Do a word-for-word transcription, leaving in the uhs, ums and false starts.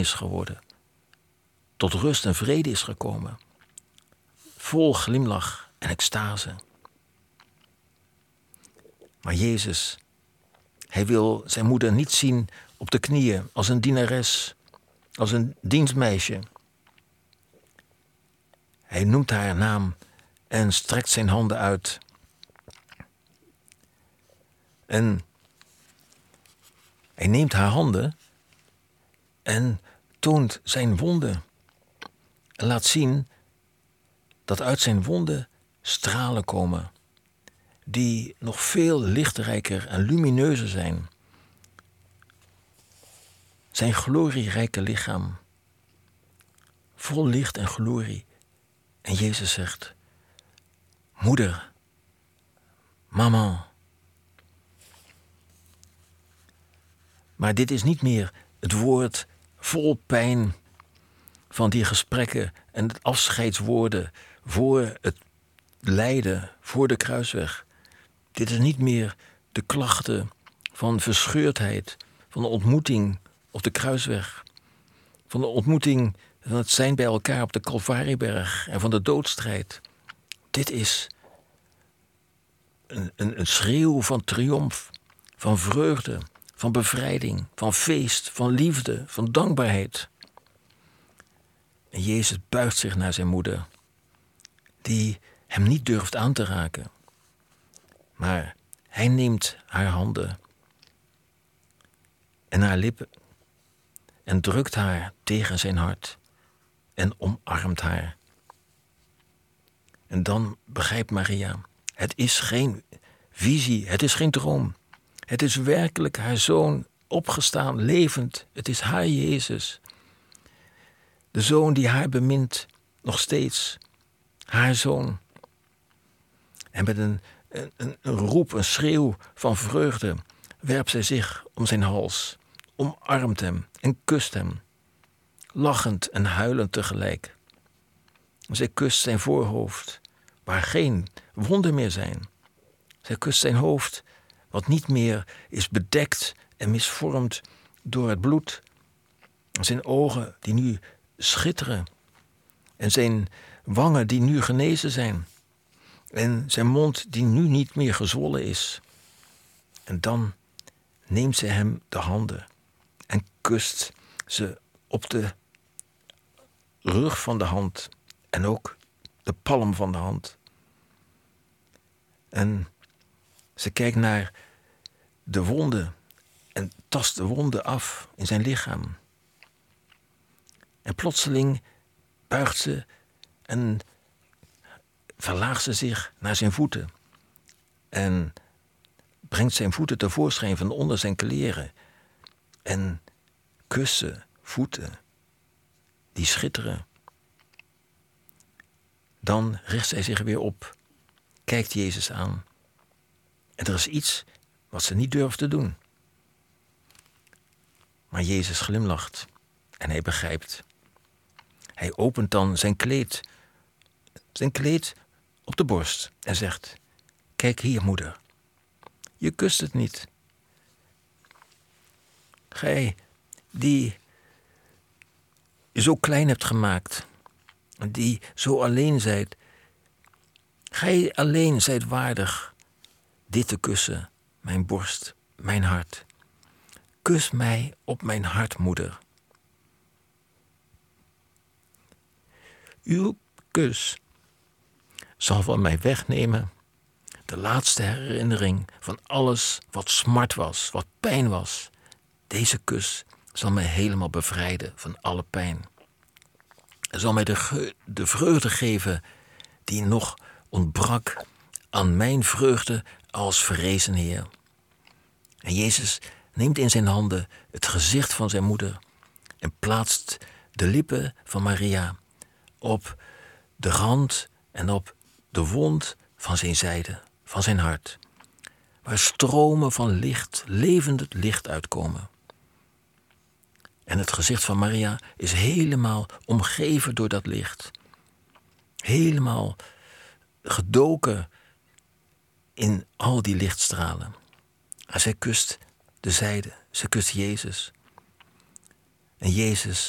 is geworden. Tot rust en vrede is gekomen. Vol glimlach en extase. Maar Jezus, hij wil zijn moeder niet zien op de knieën als een dienares, als een dienstmeisje. Hij noemt haar naam en strekt zijn handen uit. En hij neemt haar handen en toont zijn wonden. En laat zien dat uit zijn wonden stralen komen, die nog veel lichtrijker en lumineuzer zijn. Zijn glorierijke lichaam, vol licht en glorie. En Jezus zegt, moeder, mama. Maar dit is niet meer het woord vol pijn van die gesprekken en het afscheidswoorden voor het lijden, voor de kruisweg. Dit is niet meer de klachten van verscheurdheid, van de ontmoeting op de kruisweg, van de ontmoeting van het zijn bij elkaar op de Calvarieberg en van de doodstrijd. Dit is een, een, een schreeuw van triomf, van vreugde, van bevrijding, van feest, van liefde, van dankbaarheid. En Jezus buigt zich naar zijn moeder, die hem niet durft aan te raken. Maar hij neemt haar handen en haar lippen en drukt haar tegen zijn hart en omarmt haar. En dan begrijpt Maria, het is geen visie, het is geen droom. Het is werkelijk haar zoon, opgestaan, levend. Het is haar Jezus. De zoon die haar bemint, nog steeds. Haar zoon. En met een, een, een roep, een schreeuw van vreugde werpt zij zich om zijn hals, omarmt hem en kust hem, lachend en huilend tegelijk. Zij kust zijn voorhoofd, waar geen wonden meer zijn. Zij kust zijn hoofd, wat niet meer is bedekt en misvormd door het bloed. Zijn ogen die nu schitteren. En zijn wangen die nu genezen zijn. En zijn mond die nu niet meer gezwollen is. En dan neemt ze hem de handen en kust ze op de rug van de hand en ook de palm van de hand. En ze kijkt naar de wonden en tast de wonden af in zijn lichaam. En plotseling buigt ze en verlaagt ze zich naar zijn voeten. En brengt zijn voeten tevoorschijn van onder zijn kleren. En kust ze voeten die schitteren. Dan richt zij zich weer op, kijkt Jezus aan. En er is iets wat ze niet durft te doen. Maar Jezus glimlacht en hij begrijpt. Hij opent dan zijn kleed, zijn kleed op de borst en zegt, kijk hier moeder, je kust het niet. Gij die je zo klein hebt gemaakt, die zo alleen zijt, gij alleen zijt waardig dit te kussen, mijn borst, mijn hart. Kus mij op mijn hart, moeder. Uw kus zal van mij wegnemen de laatste herinnering van alles wat smart was, wat pijn was. Deze kus zal mij helemaal bevrijden van alle pijn. Het zal mij de, ge- de vreugde geven die nog ontbrak aan mijn vreugde als verrezen Heer. En Jezus neemt in zijn handen het gezicht van zijn moeder en plaatst de lippen van Maria op de rand en op de wond van zijn zijde, van zijn hart, waar stromen van licht, levend licht uitkomen. En het gezicht van Maria is helemaal omgeven door dat licht. Helemaal gedoken in al die lichtstralen. En zij kust de zijde, zij kust Jezus. En Jezus